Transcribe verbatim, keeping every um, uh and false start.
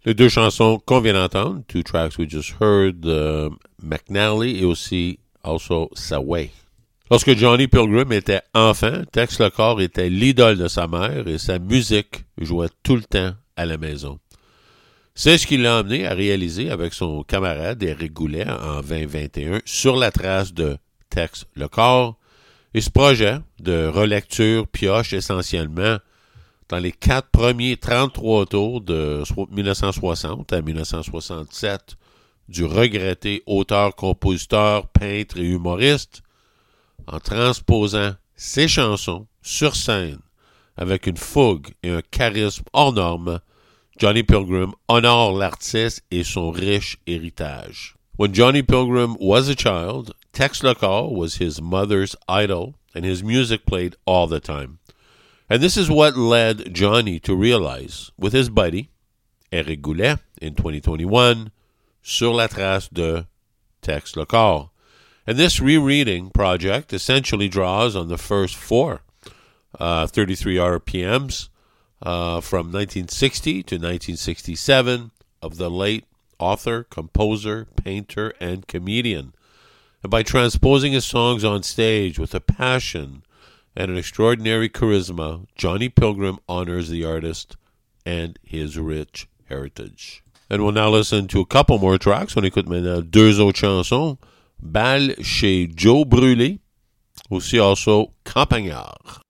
Les deux chansons qu'on vient d'entendre, two tracks we just heard, uh, McNally et aussi also Saway. Lorsque Johnny Pilgrim était enfant, Tex Lecor était l'idole de sa mère et sa musique jouait tout le temps à la maison. C'est ce qui l'a amené à réaliser avec son camarade Éric Goulet en vingt vingt et un Sur la trace de Tex Lecor. Et ce projet de relecture pioche essentiellement dans les quatre premiers trente-trois tours de dix-neuf cent soixante à dix-neuf cent soixante-sept du regretté auteur, compositeur, peintre et humoriste, en transposant ses chansons sur scène avec une fougue et un charisme hors norme. Johnny Pilgrim honore l'artiste et son riche héritage. When Johnny Pilgrim was a child, Tex Lecor was his mother's idol and his music played all the time. And this is what led Johnny to realize, with his buddy, Éric Goulet, in twenty twenty-one, Sur la trace de Tex Lecor. And this rereading project essentially draws on the first four uh, thirty-three R P Ms uh, from nineteen sixty to nineteen sixty-seven of the late author, composer, painter, and comedian. And by transposing his songs on stage with a passion and an extraordinary charisma, Johnny Pilgrim honors the artist and his rich heritage. And we'll now listen to a couple more tracks. On écoute maintenant deux autres chansons. Bal chez Joe Brûlé, aussi also Campagnard.